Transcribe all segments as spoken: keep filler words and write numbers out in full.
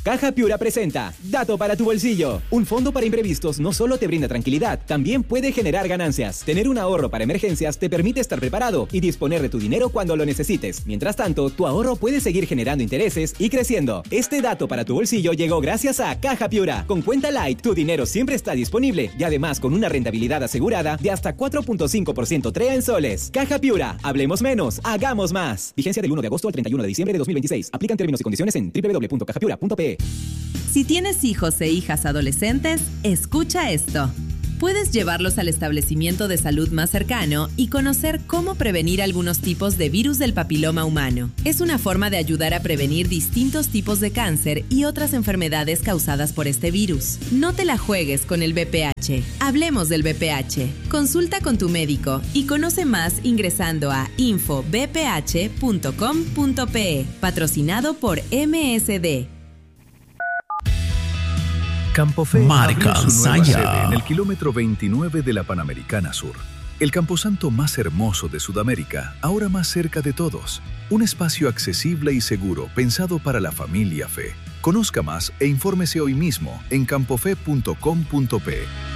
Caja Piura presenta Dato para tu bolsillo. Un fondo para imprevistos no solo te brinda tranquilidad, también puede generar ganancias. Tener un ahorro para emergencias te permite estar preparado y disponer de tu dinero cuando lo necesites. Mientras tanto, tu ahorro puede seguir generando intereses y creciendo. Este dato para tu bolsillo llegó gracias a Caja Piura. Con Cuenta Light, tu dinero siempre está disponible y además con una rentabilidad asegurada de hasta cuatro punto cinco por ciento TREA en soles. Caja Piura, hablemos menos, hagamos más. Vigencia del uno de agosto al treinta y uno de diciembre de dos mil veintiséis. Aplican términos y condiciones en doble u doble u doble u punto caja piura punto pe e. Si tienes hijos e hijas adolescentes, escucha esto. Puedes llevarlos al establecimiento de salud más cercano y conocer cómo prevenir algunos tipos de virus del papiloma humano. Es una forma de ayudar a prevenir distintos tipos de cáncer y otras enfermedades causadas por este virus. No te la juegues con el V P H. Hablemos del V P H. Consulta con tu médico y conoce más ingresando a info b p h punto com punto pe e. Patrocinado por M S D. Campofe Marca abrió su nueva Saya. sede en el kilómetro veintinueve de la Panamericana Sur. El camposanto más hermoso de Sudamérica, ahora más cerca de todos. Un espacio accesible y seguro pensado para la familia Fe. Conozca más e infórmese hoy mismo en campofe punto com punto pe e.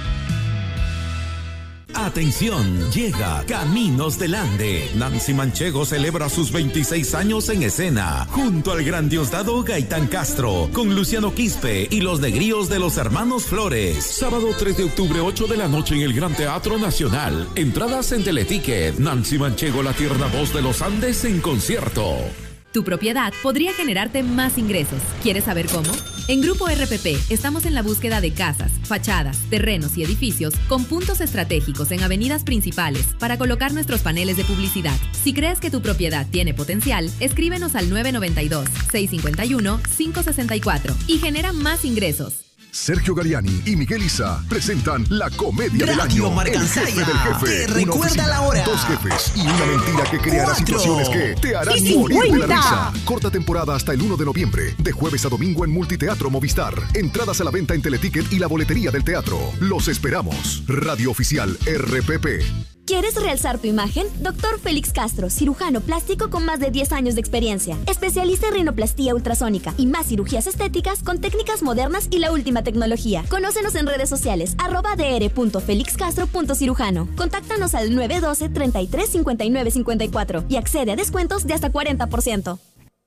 Atención, llega Caminos del Ande. Nancy Manchego celebra sus veintiséis años en escena, junto al gran Diosdado Gaitán Castro, con Luciano Quispe y los Negríos de los Hermanos Flores. Sábado tres de octubre, ocho de la noche en el Gran Teatro Nacional. Entradas en Teleticket. Nancy Manchego, la tierna voz de los Andes en concierto. Tu propiedad podría generarte más ingresos. ¿Quieres saber cómo? En Grupo R P P estamos en la búsqueda de casas, fachadas, terrenos y edificios con puntos estratégicos en avenidas principales para colocar nuestros paneles de publicidad. Si crees que tu propiedad tiene potencial, escríbenos al nueve nueve dos, seis cinco uno, cinco seis cuatro y genera más ingresos. Sergio Galiani y Miguel Isa presentan la comedia del Radio año. Marca El jefe Saya. del jefe. Te Una recuerda oficina, la hora. dos jefes y una mentira que creará Cuatro. situaciones que te harán Y morir de la cincuenta. risa. Corta temporada hasta el uno de noviembre. De jueves a domingo en Multiteatro Movistar. Entradas a la venta en Teleticket y la boletería del teatro. Los esperamos. Radio Oficial R P P. ¿Quieres realzar tu imagen? Doctor Félix Castro, cirujano plástico con más de diez años de experiencia. Especialista en rinoplastía ultrasónica y más cirugías estéticas con técnicas modernas y la última tecnología. Conócenos en redes sociales, arroba dr punto felix castro punto cirujano. Contáctanos al nueve uno dos, treinta y tres, cincuenta y nueve, cincuenta y cuatro y accede a descuentos de hasta cuarenta por ciento.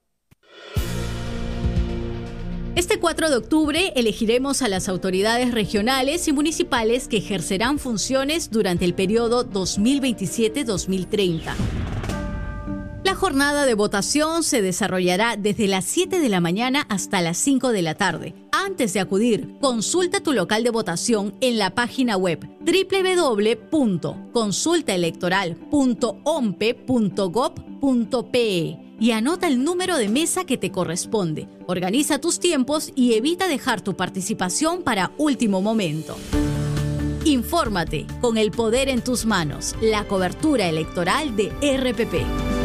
Este cuatro de octubre elegiremos a las autoridades regionales y municipales que ejercerán funciones durante el periodo dos mil veintisiete a dos mil treinta. La jornada de votación se desarrollará desde las siete de la mañana hasta las cinco de la tarde. Antes de acudir, consulta tu local de votación en la página web doble u doble u doble u punto consulta electoral punto o m p e punto gob punto pe e y anota el número de mesa que te corresponde. Organiza tus tiempos y evita dejar tu participación para último momento. Infórmate con el poder en tus manos. La cobertura electoral de R P P.